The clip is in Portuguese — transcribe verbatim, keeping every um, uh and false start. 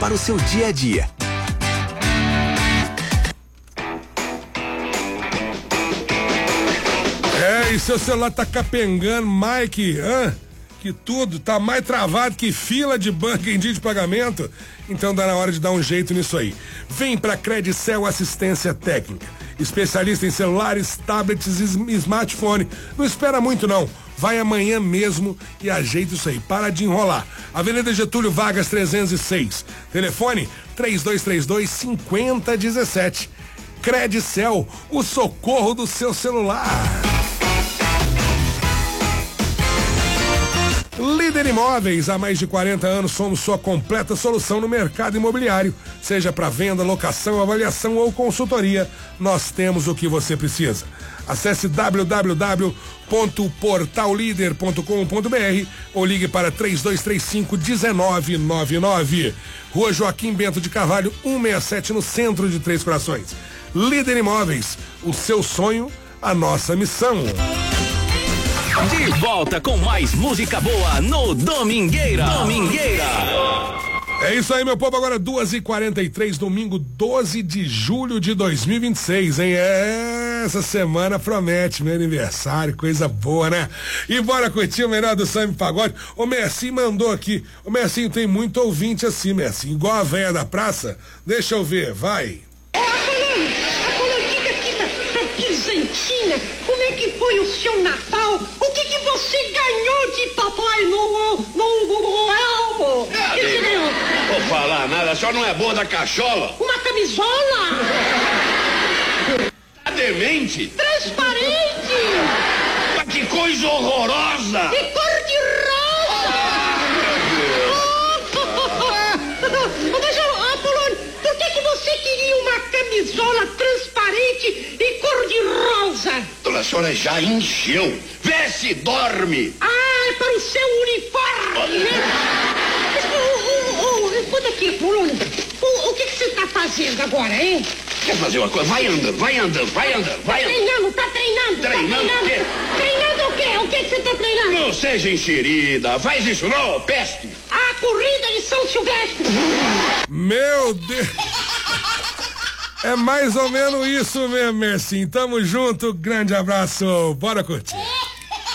para o seu dia a dia. É, e seu celular tá capengando, Mike, hã? Que tudo, tá mais travado que fila de banco em dia de pagamento. Então dá na hora de dar um jeito nisso aí. Vem pra Credicel Assistência Técnica. Especialista em celulares, tablets e smartphone. Não espera muito não. Vai amanhã mesmo e ajeita isso aí. Para de enrolar. Avenida Getúlio Vargas trezentos e seis. Telefone três dois três dois, cinco zero um sete. Credicel, o socorro do seu celular. Líder Imóveis, há mais de quarenta anos somos sua completa solução no mercado imobiliário. Seja para venda, locação, avaliação ou consultoria, nós temos o que você precisa. Acesse w w w ponto portal líder ponto com ponto b r ou ligue para três dois três cinco, um nove nove nove. Rua Joaquim Bento de Carvalho, cento e sessenta e sete, no centro de Três Corações. Líder Imóveis, o seu sonho, a nossa missão. De volta com mais música boa no Domingueira. Domingueira. É isso aí, meu povo. Agora duas e quarenta e três, domingo doze de julho de dois mil e vinte e seis, hein? É, essa semana promete meu aniversário, coisa boa, né? E bora curtir o melhor do samba e pagode. O Mercinho mandou aqui. O Mercinho tem muito ouvinte assim, Mercinho. Igual a véia da praça. Deixa eu ver, vai. Ô, Apolônio, Apolônio, diga aqui pra, pra Pisantina, como é que foi o seu Natal? O que que você ganhou de Papai Noel? Noel? O que você ganhou? Vou falar nada, a senhora não é boa da cachola? Uma camisola? Tá demente? Transparente? Mas que coisa horrorosa! De cor de rosa? Oh, mas, oh, Apolônio, por que que você queria uma camisola transparente e cor de rosa? Dona, a senhora já encheu. Vê se dorme. Ah, é para o seu uniforme, né? Mas, oh, oh, oh, escuta aqui, Apolônio. O, o que que você está fazendo agora, hein? Quer fazer uma coisa? Vai andando, vai andando, vai andando, vai andando. Treinando, tá treinando. Treinando tá o quê? Treinando o quê? O que que você tá treinando? Não seja enxerida. Faz isso não, peste. A corrida de São Silvestre. Meu Deus. É mais ou menos isso mesmo, Mercinho. Tamo junto, grande abraço. Bora curtir.